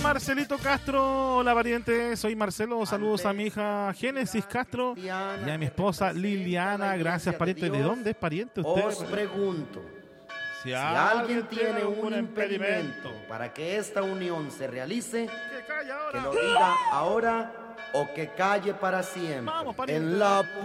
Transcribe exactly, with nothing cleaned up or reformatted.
Marcelito Castro, hola pariente, soy Marcelo, saludos a mi hija Génesis Castro y a mi esposa Liliana, gracias pariente. ¿De dónde es pariente usted? Os pregunto, si, si alguien alguien tiene un impedimento para que esta unión se realice, que, calle ahora. que lo diga ahora o que calle para siempre. Vamos, pariente. En la